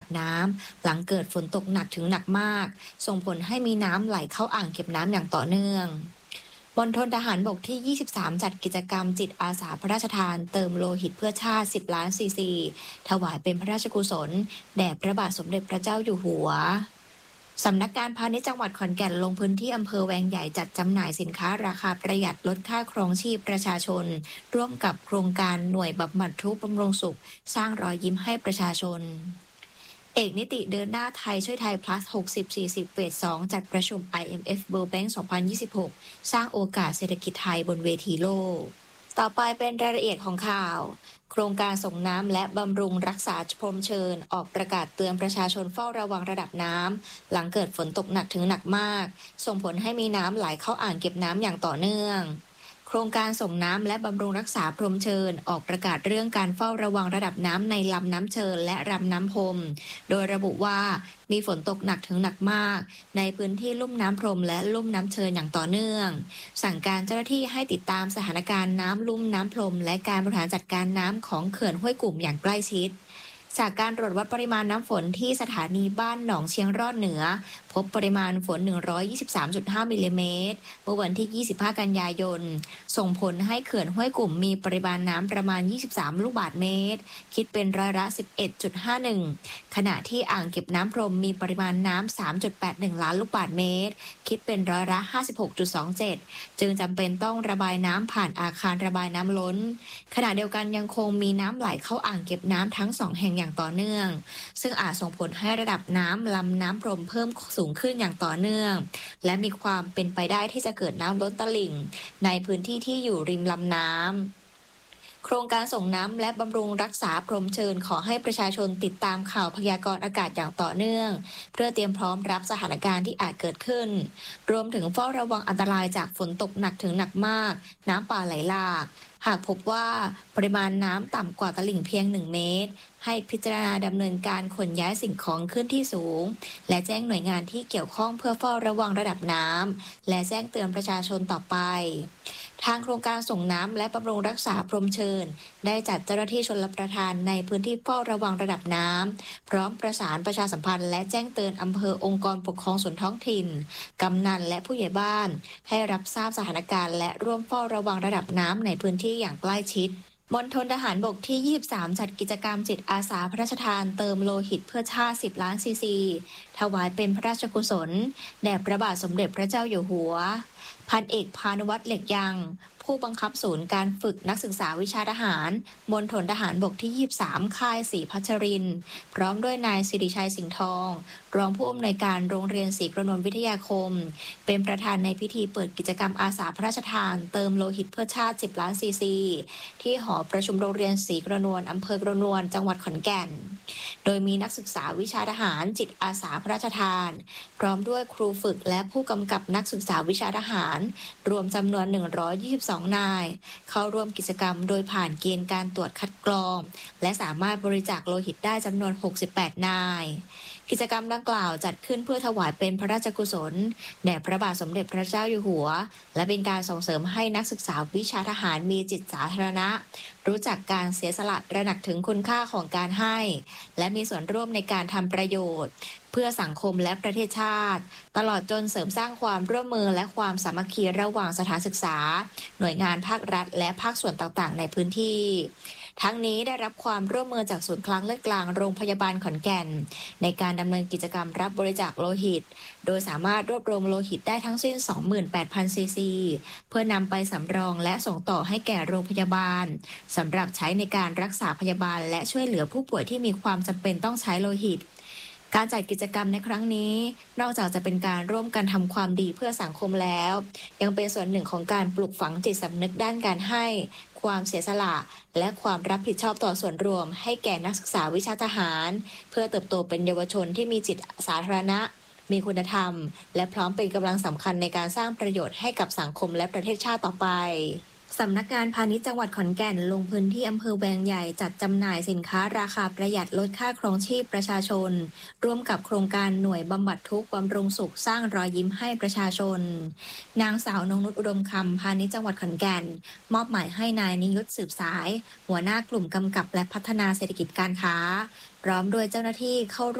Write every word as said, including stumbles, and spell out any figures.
น้ำหลังเกิดฝนตกหนักถึงหนักมากส่งผลให้มีน้ำไหลเข้าอ่างเก็บน้ำอย่างต่อเนื่องมณฑลทหารบกที่ ยี่สิบสาม จัดกิจกรรมจิตอาสาพระราชทานเติมโลหิตเพื่อชาติ สิบ ล้านซีซีถวายเป็นพระราชกุศลแด่พระบาทสมเด็จพระเจ้าอยู่หัวสำนักงานพาณิชย์จังหวัดขอนแก่นลงพื้นที่อำเภอแวงใหญ่จัดจำหน่ายสินค้าราคาประหยัดลดค่าครองชีพประชาชนร่วมกับโครงการหน่วยบำบัดทุกข์บำรุงสุขสร้างรอยยิ้มให้ประชาชนเอกนิติเดินหน้าไทยช่วยไทย plus หกสิบ สี่สิบ เฟส สอง จัดประชุม ไอ เอ็ม เอฟ World Bank สองพันยี่สิบหกสร้างโอกาสเศรษฐกิจไทยบนเวทีโลกต่อไปเป็นรายละเอียดของข่าวโครงการส่งน้ำและบำรุงรักษาพรมเชิญออกประกาศเตือนประชาชนเฝ้าระวังระดับน้ำหลังเกิดฝนตกหนักถึงหนักมากส่งผลให้มีน้ำไหลเข้าอ่างเก็บน้ำอย่างต่อเนื่องโครงการส่งน้ำและบำรุงรักษาพรมเชิญออกประกาศเรื่องการเฝ้าระวังระดับน้ำในลำน้ำเชิญและลำน้ำพรมโดยระบุว่ามีฝนตกหนักถึงหนักมากในพื้นที่ลุ่มน้ำพรมและลุ่มน้ำเชิญอย่างต่อเนื่องสั่งการเจ้าหน้าที่ให้ติดตามสถานการณ์น้ำลุ่มน้ำพรมและการบริหารจัดการน้ำของเขื่อนห้วยกุ่มอย่างใกล้ชิดจากการตรวจวัดปริมาณน้ำฝนที่สถานีบ้านหนองเชียงรอดเหนือพบปริมาณฝน หนึ่งร้อยยี่สิบสามจุดห้า มิลลิเมตรเมื่อวันที่ ยี่สิบห้า กันยายนส่งผลให้เขื่อนห้วยกุ่มมีปริมาณน้ำประมาณ ยี่สิบสาม ลูกบาศก์เมตรคิดเป็นร้อยละ สิบเอ็ดจุดห้าหนึ่ง ขณะที่อ่างเก็บน้ำพรมมีปริมาณน้ำ สามจุดแปดหนึ่ง ล้านลูกบาศก์เมตรคิดเป็นร้อยละ ห้าสิบหกจุดสองเจ็ด จึงจำเป็นต้องระบายน้ำผ่านอาคารระบายน้ำล้นขณะเดียวกันยังคงมีน้ำไหลเข้าอ่างเก็บน้ำทั้งสองแห่งอย่างต่อเนื่องซึ่งอาจส่งผลให้ระดับน้ำลำน้ำพรมเพิ่มสูงขึ้นอย่างต่อเนื่องและมีความเป็นไปได้ที่จะเกิดน้ำล้นตลิ่งในพื้นที่ที่อยู่ริมลำน้ำโครงการส่งน้ำและบำรุงรักษาพรมเชิญขอให้ประชาชนติดตามข่าวพยากรณ์อากาศอย่างต่อเนื่องเพื่อเตรียมพร้อมรับสถานการณ์ที่อาจเกิดขึ้นรวมถึงเฝ้าระวังอันตรายจากฝนตกหนักถึงหนักมากน้ำป่าไหลหลากหากพบว่าปริมาณน้ำต่ำกว่าตลิ่งเพียงหนึ่งเมตรให้พิจารณาดำเนินการขนย้ายสิ่งของขึ้นที่สูงและแจ้งหน่วยงานที่เกี่ยวข้องเพื่อเฝ้าระวังระดับน้ำและแจ้งเตือนประชาชนต่อไปทางโครงการส่งน้ำและบำรุงรักษาพรมเชิญได้จัดเจ้าหน้าที่ชลประทานในพื้นที่เฝ้าระวังระดับน้ำพร้อมประสานประชาสัมพันธ์และแจ้งเตือนอำเภอองค์กรปกครองส่วนท้องถิ่นกำนันและผู้ใหญ่บ้านให้รับทราบสถานการณ์และร่วมเฝ้าระวังระดับน้ำในพื้นที่อย่างใกล้ชิดมณฑลทหารบกที่ ยี่สิบสาม จัดกิจกรรมจิตอาสาพระราชทานเติมโลหิตเพื่อชาติ สิบ ล้านซีซีถวายเป็นพระราชกุศลแด่พระบาทสมเด็จพระเจ้าอยู่หัวพันเอกพานุวัฒน์เหล็กยังผู้บังคับศูนย์การฝึกนักศึกษาวิชาทหารมณฑลทหารบกที่ ยี่สิบสาม ค่ายศรีพัชรินทร์พร้อมด้วยนายสิริชัยสิงห์ทองรองผู้อำนวยการโรงเรียนศรีกระนวลวิทยาคมเป็นประธานในพิธีเปิดกิจกรรมอาสาพระราชทานเติมโลหิตเพื่อชาติ สิบ ล้านซีซีที่หอประชุมโรงเรียนศรีกระนวลอำเภอกระนวลจังหวัดขอนแก่นโดยมีนักศึกษาวิชาทหารจิตอาสาพระราชทานพร้อมด้วยครูฝึกและผู้กำกับนักศึกษาวิชาทหารรวมจำนวน หนึ่งร้อยยี่สิบสอง นายเข้าร่วมกิจกรรมโดยผ่านเกณฑ์การตรวจคัดกรองและสามารถบริจาคโลหิตได้จำนวน หกสิบแปด นายกิจกรรมดังกล่าวจัดขึ้นเพื่อถวายเป็นพระราชกุศลแด่พระบาทสมเด็จพระเจ้าอยู่หัวและเป็นการส่งเสริมให้นักศึกษาวิชาทหารมีจิตสาธารณะรู้จักการเสียสละตระหนักถึงคุณค่าของการให้และมีส่วนร่วมในการทำประโยชน์เพื่อสังคมและประเทศชาติตลอดจนเสริมสร้างความร่วมมือและความสามัคคีระหว่างสถานศึกษาหน่วยงานภาครัฐและภาคส่วนต่างๆในพื้นที่ทั้งนี้ได้รับความร่วมมือจากศูนย์คลังเลือดกลางโรงพยาบาลขอนแก่นในการดำเนินกิจกรรมรับบริจาคโลหิตโดยสามารถรวบรวมโลหิตได้ทั้งสิ้น สองหมื่นแปดพัน ซีซีเพื่อนำไปสำรองและส่งต่อให้แก่โรงพยาบาลสำหรับใช้ในการรักษาพยาบาลและช่วยเหลือผู้ป่วยที่มีความจำเป็นต้องใช้โลหิตการจัดกิจกรรมในครั้งนี้นอกจากจะเป็นการร่วมกันทำความดีเพื่อสังคมแล้วยังเป็นส่วนหนึ่งของการปลูกฝังจิตสำนึกด้านการให้ความเสียสละและความรับผิดชอบต่อส่วนรวมให้แก่นักศึกษาวิชาทหารเพื่อเติบโตเป็นเยาวชนที่มีจิตสาธารณะมีคุณธรรมและพร้อมเป็นกำลังสำคัญในการสร้างประโยชน์ให้กับสังคมและประเทศชาติต่อไปสำนักงานพาณิชย์จังหวัดขอนแก่นลงพื้นที่อำเภอแวงใหญ่จัดจำหน่ายสินค้าราคาประหยัดลดค่าครองชีพประชาชนร่วมกับโครงการหน่วยบำบัดทุกข์บำรุงสุขสร้างรอยยิ้มให้ประชาชนนางสาวนงนุชอุดมคำพาณิชย์จังหวัดขอนแก่นมอบหมายให้นายนิยุทธสืบสายหัวหน้ากลุ่มกำกับและพัฒนาเศรษฐกิจการค้าพร้อมด้วยเจ้าหน้าที่เข้า